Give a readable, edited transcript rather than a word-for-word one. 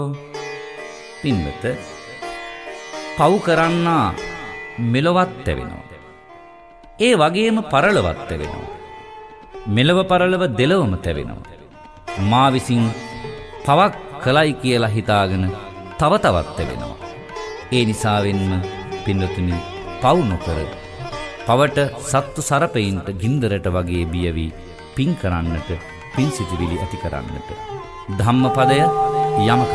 පින්වත පව් කරන්නා මෙලොවත් තැවෙනවා. ඒ වගේම පරලොවත් තැවෙනවා. මෙලව පරලව දෙලවම තැවෙනවා. මා විසින් පවක් කළයි කියලා හිතාගෙන තව තවත් තැවෙනවා. ඒ නිසාවෙන්ම පින්වතුනි පව් නොකර පවට සත්තු සරපයින්ට ගින්දරට වගේ බියවි පින් කරන්නට පින් සිතිවිලි ඇති කරන්නට ධම්මපදය යමක